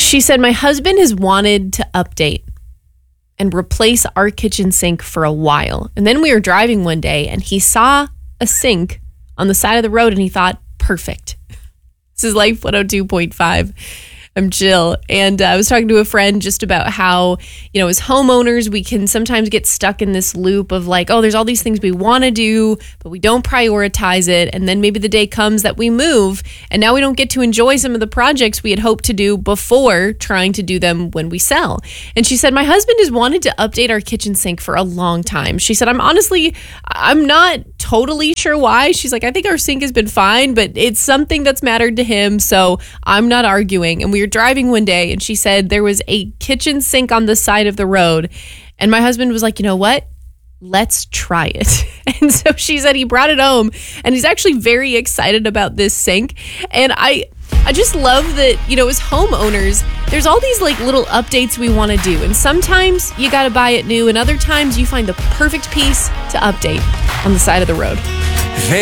She said, my husband has wanted to update and replace our kitchen sink for a while. And then we were driving one day and he saw a sink on the side of the road and he thought, perfect. This is Life 102.5. I'm Jill. And I was talking to a friend just about how, as homeowners, we can sometimes get stuck in this loop of like, oh, there's all these things we want to do, but we don't prioritize it. And then maybe the day comes that we move and now we don't get to enjoy some of the projects we had hoped to do before trying to do them when we sell. And she said, my husband has wanted to update our kitchen sink for a long time. She said, I'm not totally sure why. She's like, I think our sink has been fine, but it's something that's mattered to him. So I'm not arguing. And we were driving one day and she said there was a kitchen sink on the side of the road. And my husband was like, you know what? Let's try it. And so she said he brought it home and he's actually very excited about this sink. And I just love that, as homeowners, there's all these like little updates we want to do. And sometimes you got to buy it new and other times you find the perfect piece to update on the side of the road.